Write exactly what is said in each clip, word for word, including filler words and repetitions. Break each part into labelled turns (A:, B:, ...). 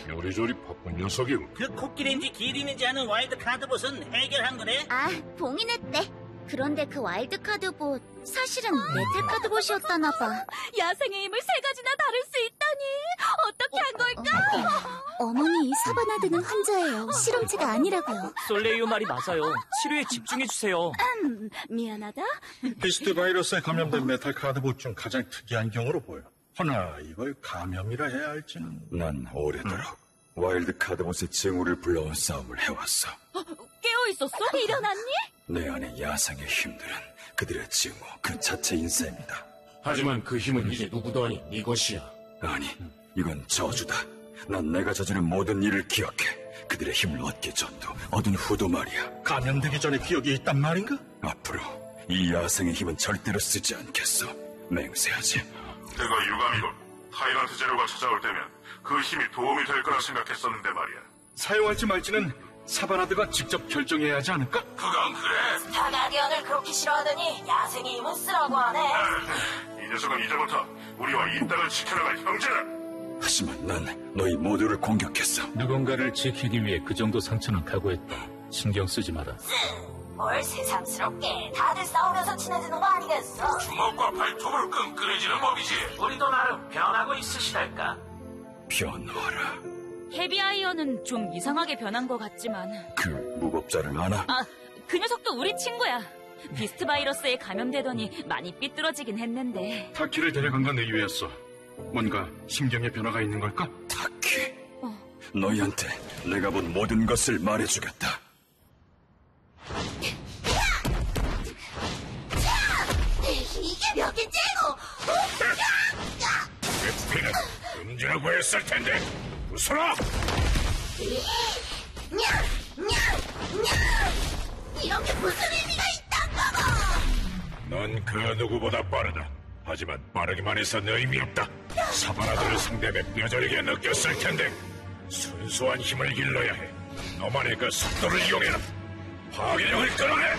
A: 요리조리 바쁜 녀석이고.
B: 그 코끼리인지 기린인지 아는 와일드 카드봇은 해결한 거래?
C: 아, 봉인했대. 그런데 그 와일드 카드봇 사실은 메탈 카드봇이었다나 봐.
D: 야생의 힘을 세 가지나 다룰 수 있다니. 어떻게 한 걸까?
C: 어머니, 사바나드는 환자예요. 실험체가 아니라고요.
E: 솔레이오 말이 맞아요. 치료에 집중해주세요.
D: 음, 미안하다.
F: 비스트 바이러스에 감염된 메탈 카드봇 중 가장 특이한 경우로 보여. 허나 이걸 감염이라 해야 할지는...
G: 난 오래도록 응? 와일드 카드봇의 징후를 불러온 싸움을 해왔어.
D: 어, 깨어있었어? 일어났니?
G: 내 안의 야생의 힘들은 그들의 징후 그 자체인 셈이다.
A: 하지만 그 힘은 이제 누구도 아닌 네 것이야.
G: 아니, 이건 저주다. 난 내가 저지른 모든 일을 기억해. 그들의 힘을 얻기 전도 얻은 후도 말이야.
F: 감염되기 전에 기억이 있단 말인가?
G: 앞으로 이 야생의 힘은 절대로 쓰지 않겠어. 맹세하지.
H: 내가 유감이군. 타이런트 제로가 찾아올 때면 그 힘이 도움이 될 거라 생각했었는데 말이야.
F: 사용할지 말지는 사바나드가 직접 결정해야 하지 않을까?
H: 그건 그래.
D: 스타가디언을 그렇게 싫어하더니 야생의 힘은 쓰라고 하네.
H: 이 녀석은 이제부터 우리와 이 땅을 지켜나갈 형제다.
G: 하지만 난 너희 모두를 공격했어.
I: 누군가를 지키기 위해 그 정도 상처는 각오했다. 신경 쓰지 마라.
D: 뭘 새삼스럽게. 다들 싸우면서 친해지는 거 아니겠어?
H: 주먹과 발톱을 끈끈해지는 법이지.
B: 우리도 나름 변하고 있으시달까?
G: 변화라.
D: 헤비아이언은 좀 이상하게 변한 것 같지만.
G: 그 무법자를 아나?
D: 아, 그 녀석도 우리 친구야. 비스트 바이러스에 감염되더니 많이 삐뚤어지긴 했는데.
F: 타키를 데려간 건 의외였어. 뭔가 심경의 변화가 있는 걸까?
G: 타키.
D: 어.
G: 너희한테 내가 본 모든 것을 말해주겠다.
D: 이게 몇 개째고?
H: 피는 금지라고 했을 텐데 웃어라.
D: 이런 게 무슨 의미가 있단 거고?
H: 넌 그 누구보다 빠르다. 하지만 빠르기만 해서 의미 없다. 사바나드를 상대해 뼈저리게 느꼈을 텐데 순수한 힘을 길러야 해. 너만의 그 속도를 이용해라. 파괴력을 끌어내.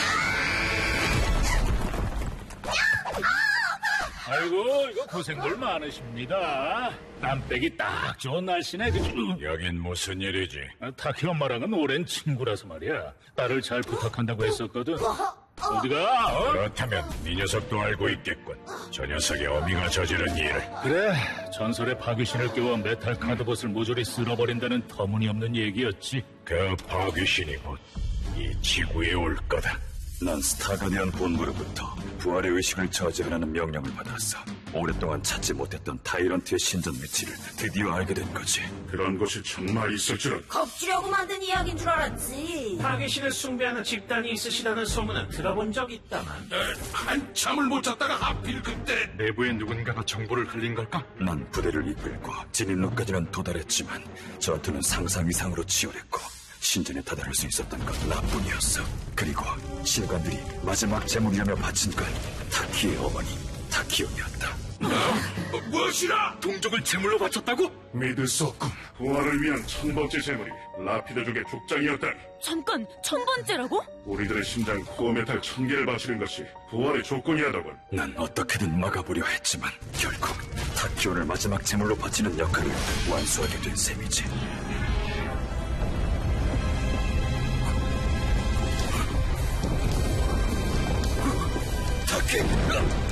I: 아이고, 이거 고생들 많으십니다. 땀 빼기 딱 좋은 날씨네, 그치?
H: 여긴 무슨 일이지?
I: 타키 엄마랑은 오랜 친구라서 말이야. 딸을 잘 부탁한다고 했었거든. 어디가? 어?
H: 그렇다면 네 녀석도 알고 있겠군. 저 녀석의 어미가 저지른 일을.
I: 그래, 전설의 파괴신을 깨워 메탈 카드봇을 모조리 쓸어버린다는 터무니없는 얘기였지.
H: 그 파괴신이 곧 이 지구에 올 거다.
G: 난 스타가디언 본부로부터 부활의 의식을 저지하라는 명령을 받았어. 오랫동안 찾지 못했던 타이런트의 신전 위치를 드디어 알게 된 거지.
H: 그런 곳이 정말 있을 줄은.
D: 겁주려고 만든 이야기인 줄 알았지.
B: 파괴신을 숭배하는 집단이 있으시다는 소문은 들어본 적 있다만.
H: 한참을 못 잤다가 하필 그때.
F: 내부에 누군가가 정보를 흘린 걸까?
G: 난 부대를 이끌고 진입로까지는 도달했지만 전투는 상상 이상으로 치열했고 신전에 다다를 수 있었던 건 나뿐이었어. 그리고 신관들이 마지막 제물이라며 바친 건 타키의 어머니 타키온이었다.
H: 뭐, 무엇이라?
F: 동족을 제물로 바쳤다고?
H: 믿을 수 없군. 부활을 위한 천 번째 제물이 라피드족의 족장이었다니.
D: 잠깐, 천 번째라고?
H: 우리들의 심장 코어메탈 천 개를 바치는 것이 부활의 조건이하더군.
G: 난 어떻게든 막아보려 했지만 결국 타키온을 마지막 제물로 바치는 역할을 완수하게 된 셈이지. 타키!